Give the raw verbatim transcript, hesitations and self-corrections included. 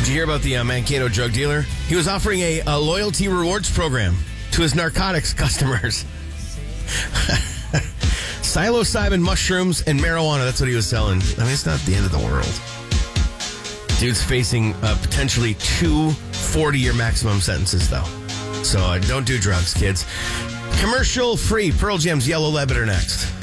Did you hear about the uh, Mankato drug dealer? He was offering a, a loyalty rewards program to his narcotics customers. Psilocybin mushrooms and marijuana. That's what he was selling. I mean, it's not the end of the world. Dude's facing uh, potentially two forty-year maximum sentences, though. So uh, don't do drugs, kids. Commercial free. Pearl Jam's Yellow Levitt are next.